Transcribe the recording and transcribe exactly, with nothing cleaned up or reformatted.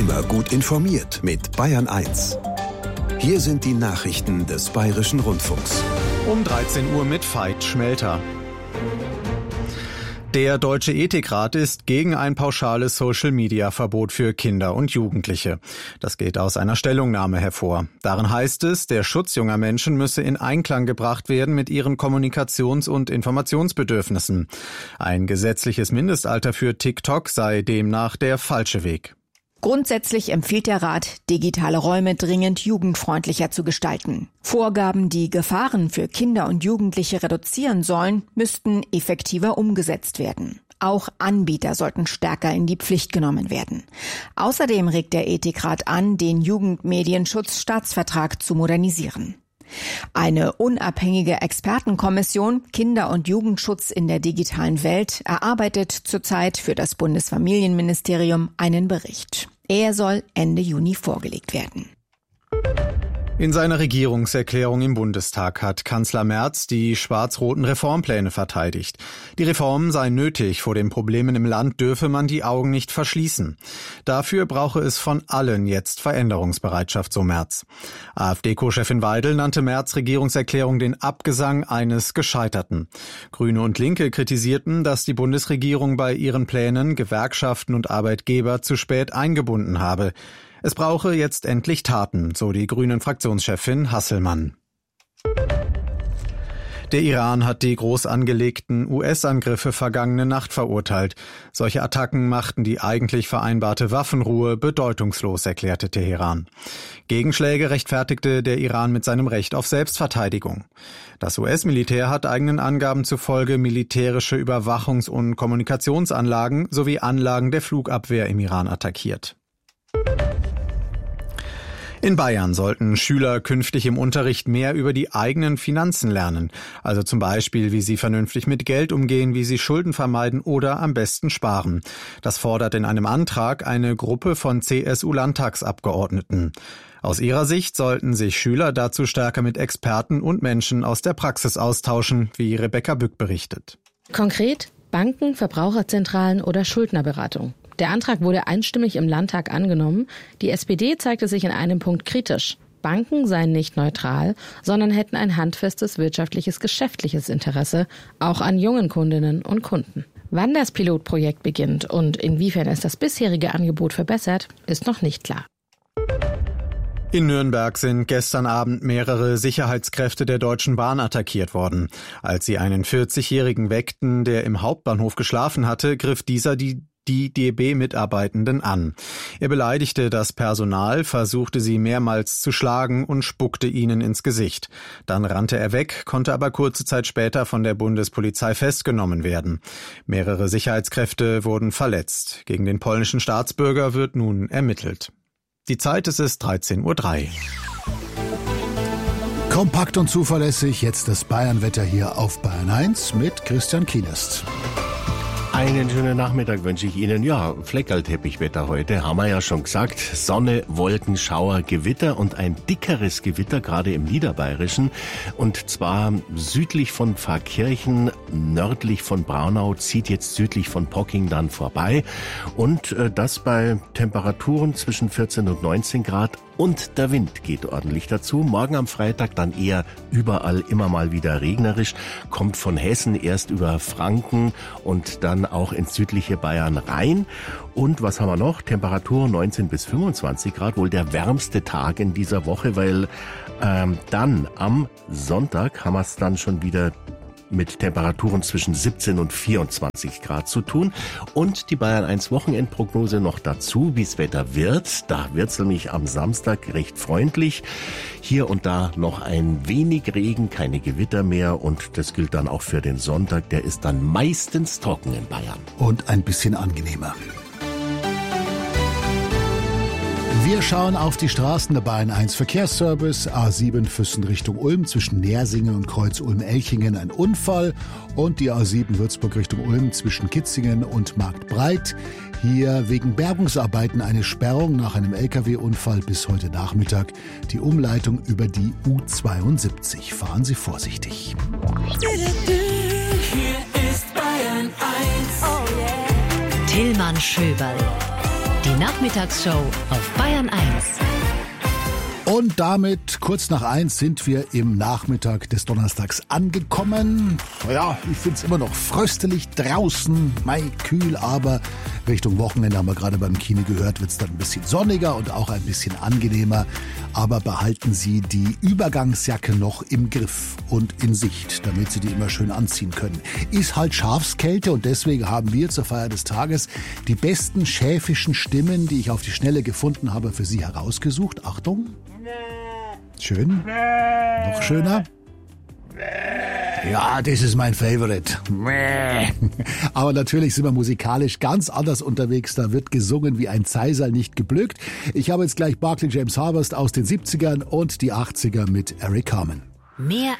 Immer gut informiert mit Bayern eins. Hier sind die Nachrichten des Bayerischen Rundfunks. Um dreizehn Uhr mit Veit Schmelter. Der Deutsche Ethikrat ist gegen ein pauschales Social-Media-Verbot für Kinder und Jugendliche. Das geht aus einer Stellungnahme hervor. Darin heißt es, der Schutz junger Menschen müsse in Einklang gebracht werden mit ihren Kommunikations- und Informationsbedürfnissen. Ein gesetzliches Mindestalter für TikTok sei demnach der falsche Weg. Grundsätzlich empfiehlt der Rat, digitale Räume dringend jugendfreundlicher zu gestalten. Vorgaben, die Gefahren für Kinder und Jugendliche reduzieren sollen, müssten effektiver umgesetzt werden. Auch Anbieter sollten stärker in die Pflicht genommen werden. Außerdem regt der Ethikrat an, den Jugendmedienschutzstaatsvertrag zu modernisieren. Eine unabhängige Expertenkommission Kinder- und Jugendschutz in der digitalen Welt erarbeitet zurzeit für das Bundesfamilienministerium einen Bericht. Er soll Ende Juni vorgelegt werden. In seiner Regierungserklärung im Bundestag hat Kanzler Merz die schwarz-roten Reformpläne verteidigt. Die Reformen seien nötig, vor den Problemen im Land dürfe man die Augen nicht verschließen. Dafür brauche es von allen jetzt Veränderungsbereitschaft, so Merz. AfD-Co-Chefin Weidel nannte Merz' Regierungserklärung den Abgesang eines Gescheiterten. Grüne und Linke kritisierten, dass die Bundesregierung bei ihren Plänen Gewerkschaften und Arbeitgeber zu spät eingebunden habe. Es brauche jetzt endlich Taten, so die Grünen-Fraktionschefin Hasselmann. Der Iran hat die groß angelegten U S-Angriffe vergangene Nacht verurteilt. Solche Attacken machten die eigentlich vereinbarte Waffenruhe bedeutungslos, erklärte Teheran. Gegenschläge rechtfertigte der Iran mit seinem Recht auf Selbstverteidigung. Das U S-Militär hat eigenen Angaben zufolge militärische Überwachungs- und Kommunikationsanlagen sowie Anlagen der Flugabwehr im Iran attackiert. In Bayern sollten Schüler künftig im Unterricht mehr über die eigenen Finanzen lernen. Also zum Beispiel, wie sie vernünftig mit Geld umgehen, wie sie Schulden vermeiden oder am besten sparen. Das fordert in einem Antrag eine Gruppe von C S U-Landtagsabgeordneten. Aus ihrer Sicht sollten sich Schüler dazu stärker mit Experten und Menschen aus der Praxis austauschen, wie Rebecca Bück berichtet. Konkret Banken, Verbraucherzentralen oder Schuldnerberatung. Der Antrag wurde einstimmig im Landtag angenommen. Die S P D zeigte sich in einem Punkt kritisch. Banken seien nicht neutral, sondern hätten ein handfestes wirtschaftliches, geschäftliches Interesse, auch an jungen Kundinnen und Kunden. Wann das Pilotprojekt beginnt und inwiefern es das bisherige Angebot verbessert, ist noch nicht klar. In Nürnberg sind gestern Abend mehrere Sicherheitskräfte der Deutschen Bahn attackiert worden. Als sie einen vierzigjährigen weckten, der im Hauptbahnhof geschlafen hatte, griff dieser die die D B-Mitarbeitenden an. Er beleidigte das Personal, versuchte sie mehrmals zu schlagen und spuckte ihnen ins Gesicht. Dann rannte er weg, konnte aber kurze Zeit später von der Bundespolizei festgenommen werden. Mehrere Sicherheitskräfte wurden verletzt. Gegen den polnischen Staatsbürger wird nun ermittelt. Die Zeit ist es dreizehn Uhr drei. Kompakt und zuverlässig, jetzt das Bayern-Wetter hier auf Bayern eins mit Christian Kienest. Einen schönen Nachmittag wünsche ich Ihnen. Ja, Fleckerlteppichwetter heute, haben wir ja schon gesagt. Sonne, Wolken, Schauer, Gewitter und ein dickeres Gewitter, gerade im Niederbayerischen. Und zwar südlich von Pfarrkirchen, nördlich von Braunau, zieht jetzt südlich von Pocking dann vorbei. Und äh, das bei Temperaturen zwischen vierzehn und neunzehn Grad. Und der Wind geht ordentlich dazu. Morgen am Freitag dann eher überall immer mal wieder regnerisch. Kommt von Hessen erst über Franken und dann auch ins südliche Bayern rein. Und was haben wir noch? Temperatur neunzehn bis fünfundzwanzig Grad. Wohl der wärmste Tag in dieser Woche, weil ähm, dann am Sonntag haben wir es dann schon wieder mit Temperaturen zwischen siebzehn und vierundzwanzig Grad zu tun. Und die Bayern eins Wochenendprognose noch dazu, wie es Wetter wird. Da wird's nämlich am Samstag recht freundlich. Hier und da noch ein wenig Regen, keine Gewitter mehr. Und das gilt dann auch für den Sonntag. Der ist dann meistens trocken in Bayern. Und ein bisschen angenehmer. Wir schauen auf die Straßen der Bayern eins Verkehrsservice. A sieben Füssen Richtung Ulm zwischen Nersingen und Kreuz Ulm-Elchingen ein Unfall. Und die A sieben Würzburg Richtung Ulm zwischen Kitzingen und Marktbreit. Hier wegen Bergungsarbeiten eine Sperrung nach einem L K W-Unfall bis heute Nachmittag. Die Umleitung über die U zweiundsiebzig. Fahren Sie vorsichtig. Hier ist Bayern eins. Oh yeah. Tillmann Schöberl. Die Nacht Nachmittagsshow auf Bayern eins. Und damit, kurz nach eins, sind wir im Nachmittag des Donnerstags angekommen. Ja, ich finde es immer noch fröstelig draußen, Mai kühl, aber Richtung Wochenende, haben wir gerade beim Kino gehört, wird es dann ein bisschen sonniger und auch ein bisschen angenehmer. Aber behalten Sie die Übergangsjacke noch im Griff und in Sicht, damit Sie die immer schön anziehen können. Ist halt Schafskälte und deswegen haben wir zur Feier des Tages die besten schäfischen Stimmen, die ich auf die Schnelle gefunden habe, für Sie herausgesucht. Achtung. Schön. Noch schöner. Ja, das ist mein Favorite. Aber natürlich sind wir musikalisch ganz anders unterwegs. Da wird gesungen wie ein Zeisal nicht geblökt. Ich habe jetzt gleich Barclay James Harvest aus den siebzigern und die achtziger mit Eric Carmen. Mehr